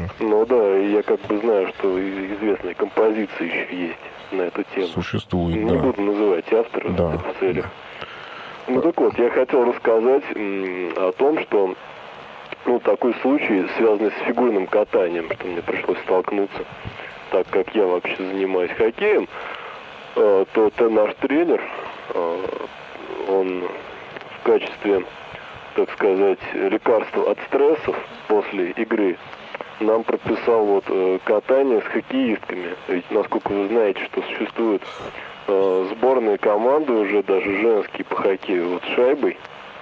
тоже. Ну да, и я как бы знаю, что известные композиции еще есть на эту тему. Существует, Не да. буду называть автора в целях. Ну так вот, я хотел рассказать о том, что такой случай, связанный с фигурным катанием, что мне пришлось столкнуться, так как я вообще занимаюсь хоккеем, то наш тренер, он в качестве, так сказать, лекарства от стрессов после игры нам прописал катание с хоккеистками. Ведь, насколько вы знаете, что существуют сборные команды уже даже женские по хоккею с шайбой.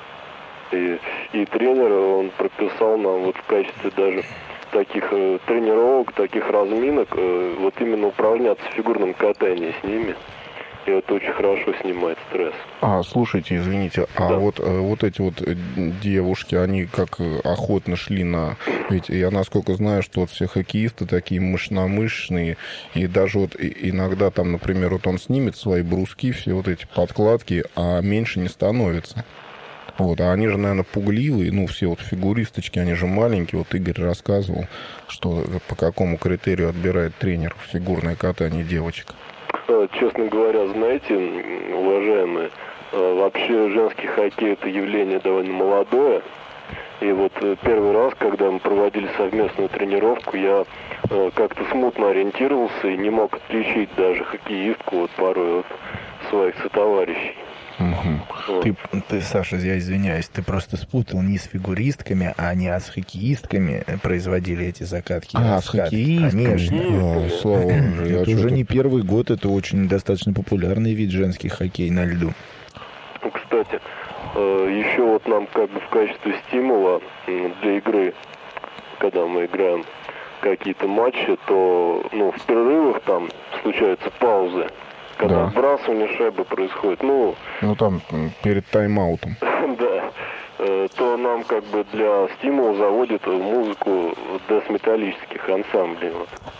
И тренер, он прописал нам в качестве даже таких тренировок, таких разминок, именно упражняться в фигурном катании с ними. И это очень хорошо снимает стресс. Слушайте, извините, да. вот эти девушки, они как охотно шли на... Ведь я насколько знаю, что все хоккеисты такие мощномышечные, и даже иногда там, например, он снимет свои бруски, все эти подкладки, а меньше не становится. А они же, наверное, пугливые, все фигуристочки, они же маленькие. Игорь рассказывал, что по какому критерию отбирает тренер фигурное катание девочек. Честно говоря, знаете, уважаемые, вообще женский хоккей — это явление довольно молодое. И первый раз, когда мы проводили совместную тренировку, я как-то смутно ориентировался и не мог отличить даже хоккеистку порой от своих сотоварищей. Угу. Ты, Саша, я извиняюсь, ты просто спутал не с фигуристками, а не с хоккеистками производили эти закатки. С хоккеистками? Конечно. Слава Богу. Это уже не первый год, это очень достаточно популярный вид женский хоккей на льду. Кстати, еще нам как бы в качестве стимула для игры, когда мы играем какие-то матчи, то в перерывах там случаются паузы. Когда вбрасывание шайбы происходит, там перед тайм-аутом. Да, то нам как бы для стимула заводят музыку дэс-металлических ансамблей.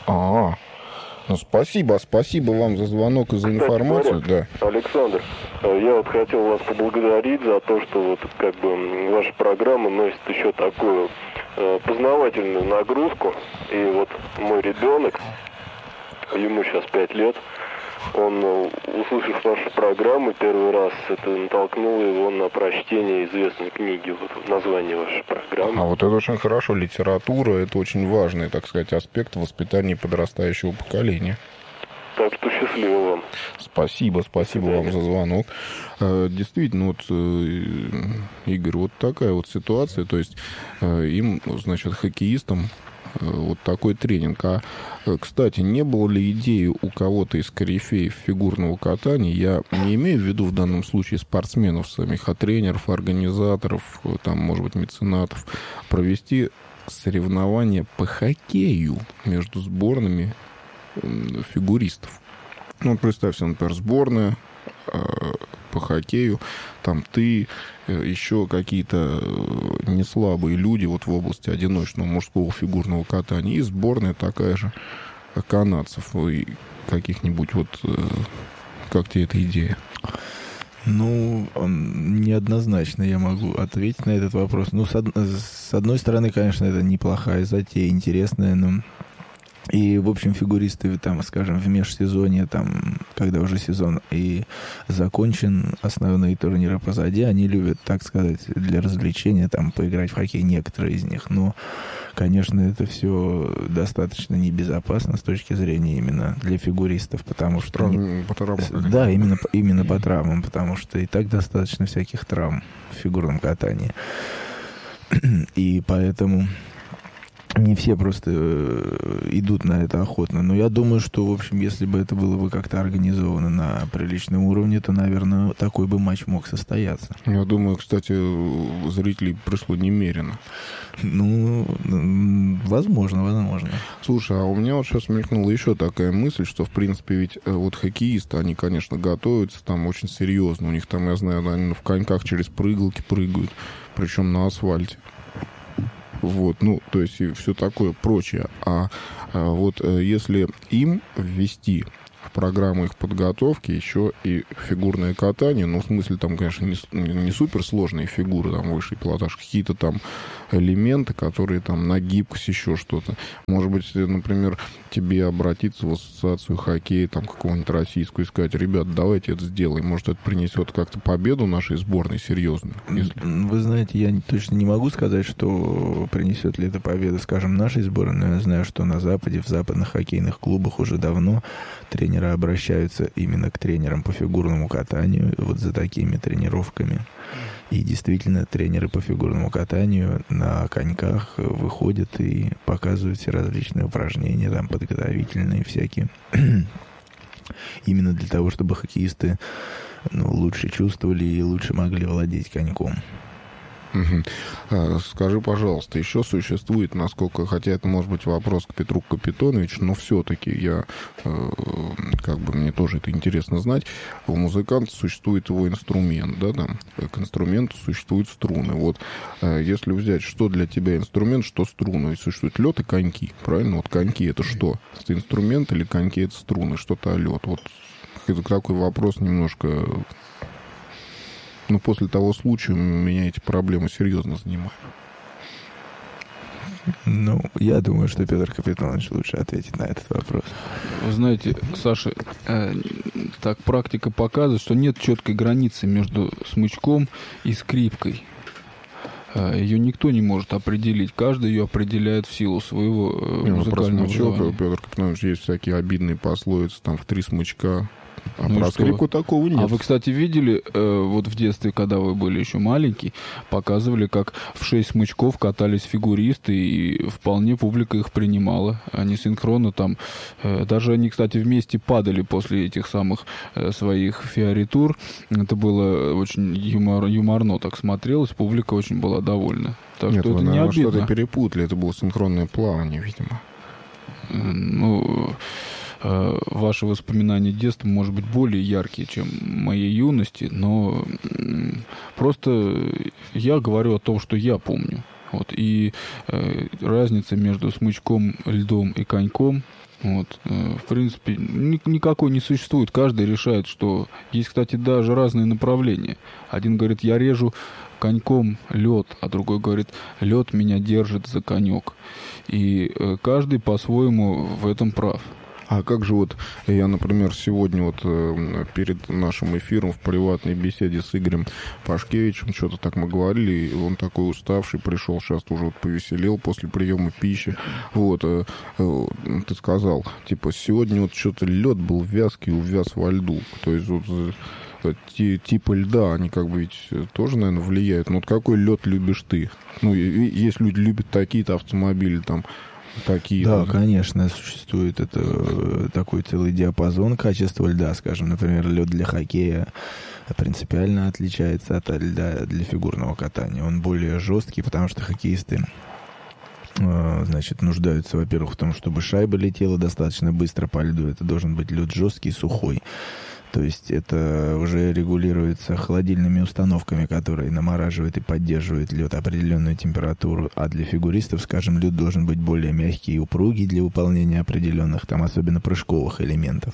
Спасибо вам за звонок и за информацию. Говоря, да. Александр, я хотел вас поблагодарить за то, что ваша программа носит еще такую познавательную нагрузку. И мой ребенок, ему сейчас 5 лет, он, услышав вашу программу первый раз, это натолкнуло его на прочтение известной книги, название вашей программы. Это очень хорошо. Литература — это очень важный, так сказать, аспект воспитания подрастающего поколения. Так что счастливо вам. Спасибо вам за звонок. Действительно, Игорь, такая ситуация. То есть им, хоккеистам, такой тренинг. Кстати, не было ли идеи у кого-то из корифеев фигурного катания, я не имею в виду в данном случае спортсменов самих, а тренеров, организаторов, может быть, меценатов, провести соревнования по хоккею между сборными фигуристов? Представь себе, например, сборная по хоккею, там ты, еще какие-то неслабые люди в области одиночного мужского фигурного катания, и сборная такая же канадцев и каких-нибудь как тебе эта идея? Неоднозначно я могу ответить на этот вопрос. С одной стороны, конечно, это неплохая затея, интересная, но... И, в общем, фигуристы, скажем, в межсезонье, когда уже сезон и закончен, основные турниры позади, они любят, так сказать, для развлечения, поиграть в хоккей некоторые из них. Но, конечно, это все достаточно небезопасно с точки зрения именно для фигуристов, потому что... По травмам. Да, именно по травмам, потому что и так достаточно всяких травм в фигурном катании. И поэтому... Не все просто идут на это охотно. Но я думаю, что, в общем, если бы это было бы как-то организовано на приличном уровне, то, наверное, такой бы матч мог состояться. Я думаю, кстати, зрителей пришло немерено. Возможно. Слушай, а у меня сейчас мелькнула еще такая мысль, что, в принципе, ведь хоккеисты, они, конечно, готовятся очень серьезно. У них я знаю, они в коньках через прыгалки прыгают, причем на асфальте. То есть и все такое прочее. Если им ввести в программу их подготовки еще и фигурное катание, в смысле, конечно, не суперсложные фигуры, высший пилотаж, какие-то элементы, которые там на гибкость, еще что-то. Может быть, например, тебе обратиться в ассоциацию хоккея, там, какого-нибудь российскую, и сказать: ребят, давайте это сделаем. Может, это принесет как-то победу нашей сборной серьезную? Если... Вы знаете, я точно не могу сказать, что принесет ли это победу, скажем, нашей сборной, но я знаю, что на Западе, в западных хоккейных клубах уже давно тренеры обращаются именно к тренерам по фигурному катанию, вот за такими тренировками. И действительно, тренеры по фигурному катанию на коньках выходят и показывают все различные упражнения, там, подготовительные всякие. Именно для того, чтобы хоккеисты лучше чувствовали и лучше могли владеть коньком. Скажи, пожалуйста, еще существует, насколько, хотя это может быть вопрос к Петру Капитоновичу, но все-таки мне тоже это интересно знать, у музыканта существует его инструмент, да, там, к инструменту существуют струны. Вот, если взять, что для тебя инструмент, что струны, ведь существует лед и коньки, правильно? Вот коньки это что? Это инструмент или коньки это струны? Что-то лед? Вот это такой вопрос немножко... после того случая меня эти проблемы серьезно занимают. Я думаю, что Петр Капитонович лучше ответит на этот вопрос. Вы знаете, Саша, так практика показывает, что нет четкой границы между смычком и скрипкой. Ее никто не может определить. Каждый ее определяет в силу своего музыкального образования. Петр Капитонович, есть всякие обидные пословицы, там, в 3 смычка. А про скрипку такого нет. А вы, кстати, видели, вот в детстве, когда вы были еще маленький, показывали, как в 6 смычков катались фигуристы, и вполне публика их принимала. Они синхронно там, даже они, кстати, вместе падали после этих самых своих фиоритур. Это было очень юморно так смотрелось, публика очень была довольна. Так нет, что вы, это не обидно. что-то перепутали, это было синхронное плавание, видимо. Ваши воспоминания детства, может быть, более яркие, чем моей юности, но просто я говорю о том, что я помню. Вот, и разница между смычком, льдом и коньком, в принципе, никакой не существует. Каждый решает, что... Есть, кстати, даже разные направления. Один говорит: я режу коньком лед, а другой говорит: лед меня держит за конек. И каждый по-своему в этом прав. А как же я, например, сегодня перед нашим эфиром в приватной беседе с Игорем Пашкевичем, что-то так мы говорили, и он такой уставший пришел, сейчас уже повеселел после приема пищи. Ты сказал, сегодня сегодня лед был вязкий, увяз во льду. То есть типа льда, они ведь тоже, наверное, влияют. Но какой лед любишь ты? Есть люди любят такие-то автомобили, там, такие. Да, конечно, существует такой целый диапазон качества льда, скажем, например, лед для хоккея принципиально отличается от льда для фигурного катания. Он более жесткий, потому что хоккеисты нуждаются, во-первых, в том, чтобы шайба летела достаточно быстро по льду. Это должен быть лед жесткий, сухой. То есть это уже регулируется холодильными установками, которые намораживают и поддерживают лед определенную температуру. А для фигуристов, скажем, лед должен быть более мягкий и упругий для выполнения определенных, там, особенно прыжковых элементов.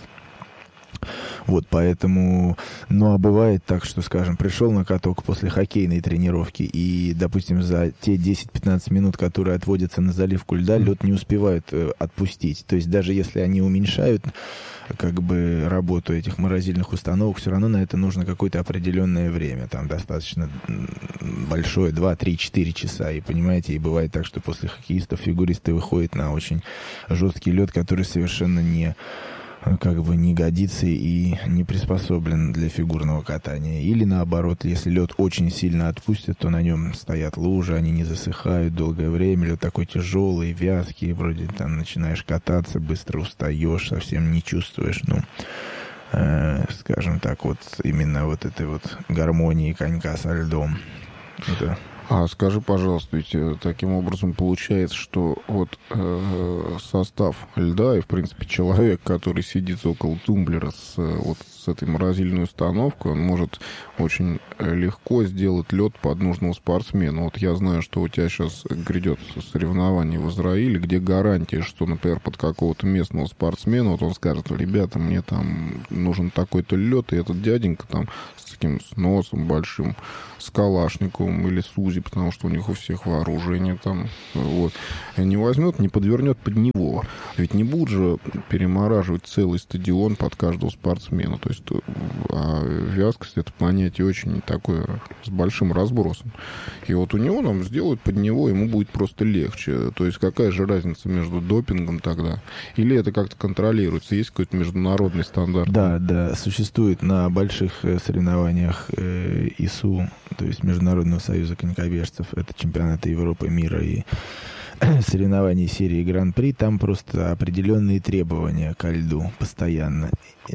Поэтому... а бывает так, что, скажем, пришел на каток после хоккейной тренировки и, допустим, за те 10-15 минут, которые отводятся на заливку льда, лед не успевают отпустить. То есть даже если они уменьшают работу этих морозильных установок, все равно на это нужно какое-то определенное время. Там достаточно большое, 2, 3, 4 часа. И, понимаете, и бывает так, что после хоккеистов фигуристы выходят на очень жесткий лед, который совершенно не годится и не приспособлен для фигурного катания. Или наоборот, если лед очень сильно отпустит, то на нем стоят лужи, они не засыхают долгое время. Лед такой тяжелый, вязкий, вроде там начинаешь кататься, быстро устаешь, совсем не чувствуешь, скажем так, именно этой гармонии конька со льдом. А скажи, пожалуйста, ведь таким образом получается, что состав льда, и, в принципе, человек, который сидит около тумблера с этой морозильной установкой, он может очень легко сделать лед под нужного спортсмена. Вот я знаю, что у тебя сейчас грядет соревнование в Израиле, где гарантия, что, например, под какого-то местного спортсмена, вот он скажет: ребята, мне там нужен такой-то лед, и этот дяденька там с таким с носом большим, с калашниковым или с УЗИ, потому что у них у всех вооружение там, вот, не возьмет, не подвернет под него. Ведь не будут же перемораживать целый стадион под каждого спортсмена. То есть вязкость — это понятие очень такое, с большим разбросом. И вот у него нам сделают под него, ему будет просто легче. То есть какая же разница между допингом тогда? Или это как-то контролируется? Есть какой-то международный стандарт? Да, существует на больших соревнованиях ИСУ, то есть Международного союза конькобежцев, это чемпионаты Европы, мира и соревнований серии Гран-при, там просто определенные требования ко льду постоянно.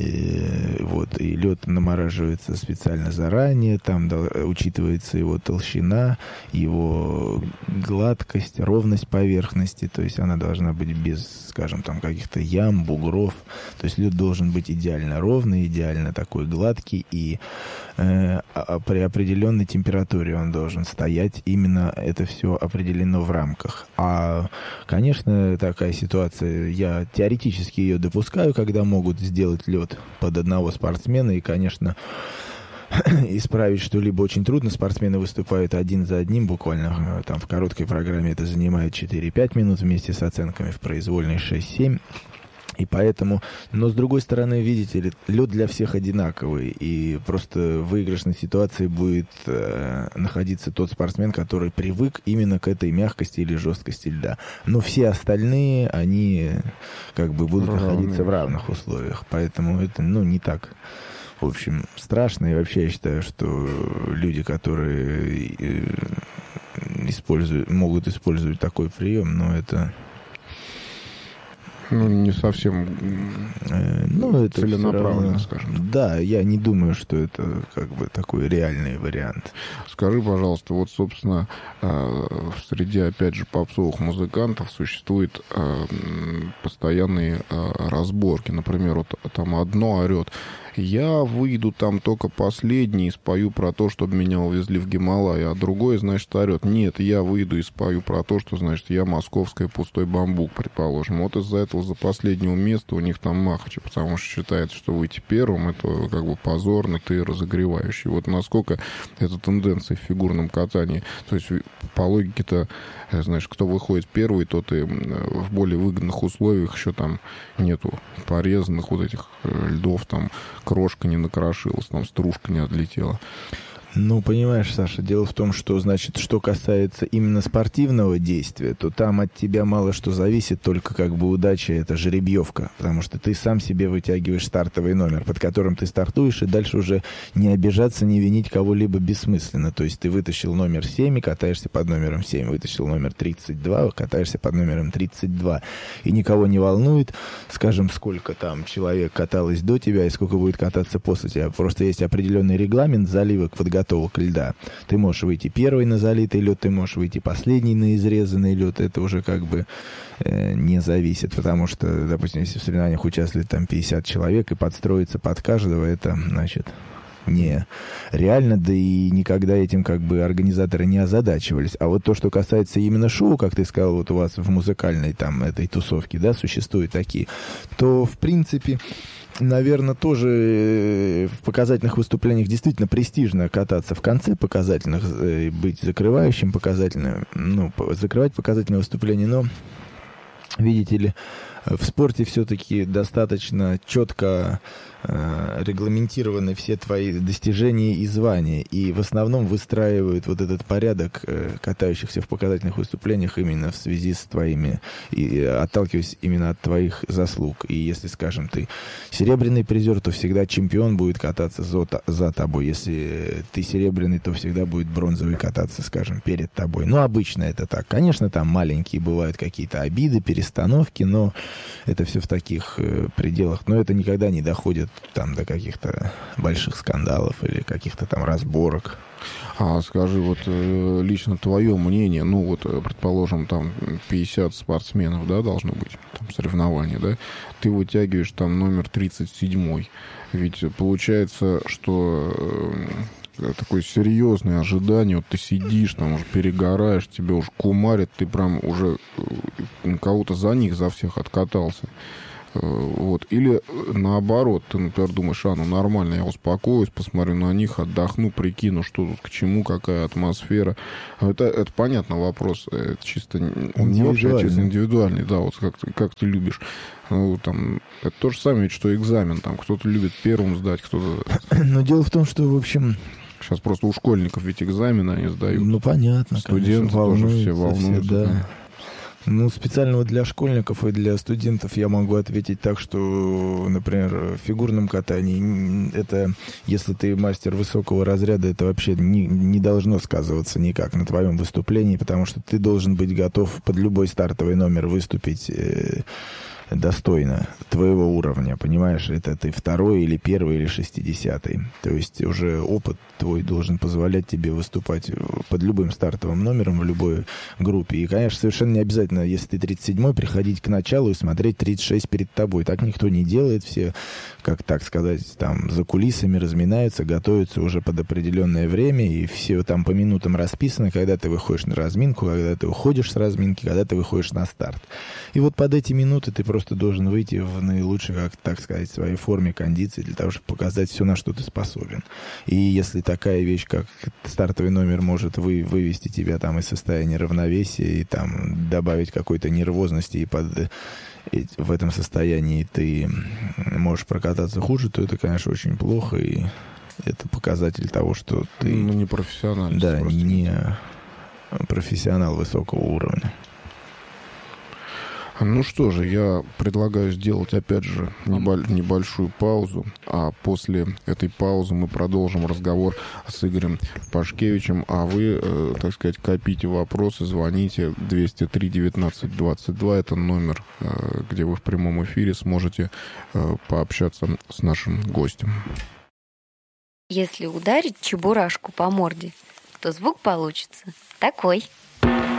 И лед намораживается специально заранее, там учитывается его толщина, его гладкость, ровность поверхности, то есть она должна быть без, скажем, там каких-то ям, бугров, то есть лед должен быть идеально ровный, идеально такой гладкий, и при определенной температуре он должен стоять, именно это все определено в рамках. А, конечно, такая ситуация, я теоретически ее допускаю, когда могут сделать лед под одного спортсмена, и, конечно, исправить что-либо очень трудно. Спортсмены выступают один за одним, буквально там в короткой программе это занимает 4-5 минут вместе с оценками в произвольной 6-7. И поэтому, но с другой стороны, видите ли, лед для всех одинаковый, и просто в выигрышной ситуации будет находиться тот спортсмен, который привык именно к этой мягкости или жесткости льда. Но все остальные, они как бы будут находиться в равных условиях, поэтому это, не так, в общем, страшно. И вообще я считаю, что люди, которые могут использовать такой прием, но это... не совсем это целенаправленно, скажем. Да, я не думаю, что это как бы такой реальный вариант. Скажи, пожалуйста, вот, собственно, среди, опять же, попсовых музыкантов существуют постоянные разборки. Например, вот там одно орет: я выйду там только последний и спою про то, чтобы меня увезли в Гималай, а другой, значит, орет: нет, я выйду и спою про то, что, значит, я московская пустой бамбук, предположим. Вот из-за этого за последнего места у них там махачи, потому что считается, что выйти первым — это как бы позорно, ты разогревающий. Вот насколько это тенденция в фигурном катании. То есть по логике-то, знаешь, кто выходит первый, тот и в более выгодных условиях, еще там нету порезанных вот этих льдов, там крошка не накрошилась, там стружка не отлетела. Понимаешь, Саша, дело в том, что, значит, что касается именно спортивного действия, то там от тебя мало что зависит, только как бы удача — это жеребьевка, потому что ты сам себе вытягиваешь стартовый номер, под которым ты стартуешь, и дальше уже не обижаться, не винить кого-либо бессмысленно. То есть ты вытащил номер 7 и катаешься под номером 7, вытащил номер 32, катаешься под номером 32, и никого не волнует, скажем, сколько там человек каталось до тебя и сколько будет кататься после тебя. Просто есть определенный регламент заливок подготовок льда. Ты можешь выйти первый на залитый лед, ты можешь выйти последний на изрезанный лед. Это уже как бы не зависит, потому что, допустим, если в соревнованиях участвует там 50 человек и подстроиться под каждого, это, значит, не реально, да и никогда этим как бы организаторы не озадачивались. А вот то, что касается именно шоу, как ты сказал, вот у вас в музыкальной там этой тусовке, да, существуют такие, то, в принципе, наверное, тоже в показательных выступлениях действительно престижно кататься в конце показательных, быть закрывающим показательным, закрывать показательное выступление, но, видите ли, в спорте все-таки достаточно четко регламентированы все твои достижения и звания, и в основном выстраивают вот этот порядок катающихся в показательных выступлениях именно в связи с твоими, и отталкиваясь именно от твоих заслуг. И если, скажем, ты серебряный призер, то всегда чемпион будет кататься за тобой. Если ты серебряный, то всегда будет бронзовый кататься, скажем, перед тобой. Но обычно это так. Конечно, там маленькие бывают какие-то обиды, перестановки, но это все в таких пределах. Но это никогда не доходит там до каких-то больших скандалов или каких-то там разборок. А скажи, вот лично твое мнение, ну вот, предположим, там 50 спортсменов, да, должно быть, там соревнования, да, ты вытягиваешь там номер 37, ведь получается, что такое серьезное ожидание, вот ты сидишь, там уже перегораешь, тебя уже кумарят, ты прям уже кого-то за них, за всех откатался. Вот. Или наоборот, ты, например, думаешь, ну нормально, я успокоюсь, посмотрю на них, отдохну, прикину, что тут к чему, какая атмосфера. Это понятно вопрос, это чисто он не общий, а чисто индивидуальный, да, вот как ты любишь. Ну, там, это то же самое, что экзамен, там кто-то любит первым сдать, кто-то... Но дело в том, что, в общем... Сейчас просто у школьников ведь экзамены они сдают. Ну, понятно, студенты тоже все волнуются. Все, да. Ну, специально вот для школьников и для студентов я могу ответить так, что, например, в фигурном катании, это, если ты мастер высокого разряда, это вообще не должно сказываться никак на твоем выступлении, потому что ты должен быть готов под любой стартовый номер выступить достойно твоего уровня, понимаешь? Это ты второй или первый или 60-й. То есть уже опыт твой должен позволять тебе выступать под любым стартовым номером в любой группе. И, конечно, совершенно не обязательно, если ты 37-й, приходить к началу и смотреть 36 перед тобой. Так никто не делает. Все, как так сказать, там за кулисами разминаются, готовятся уже под определенное время, и все там по минутам расписано, когда ты выходишь на разминку, когда ты уходишь с разминки, когда ты выходишь на старт. И вот под эти минуты ты просто должен выйти в наилучшей, как так сказать, своей форме, кондиции, для того, чтобы показать все, на что ты способен. И если такая вещь, как стартовый номер, может вывести тебя там из состояния равновесия и там добавить какой-то нервозности, и в этом состоянии ты можешь прокататься хуже, то это, конечно, очень плохо, и это показатель того, что ты... Ну, не профессионал. Да, не профессионал высокого уровня. Ну что же, я предлагаю сделать, опять же, небольшую паузу, а после этой паузы мы продолжим разговор с Игорем Пашкевичем, а вы, так сказать, копите вопросы, звоните 203-19-22, это номер, где вы в прямом эфире сможете пообщаться с нашим гостем. Если ударить чебурашку по морде, то звук получится такой.